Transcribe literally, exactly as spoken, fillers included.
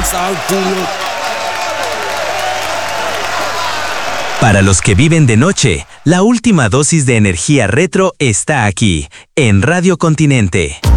Peace out, Julio. Para los que viven de noche, la última dosis de energía retro está aquí, en Radio Continente.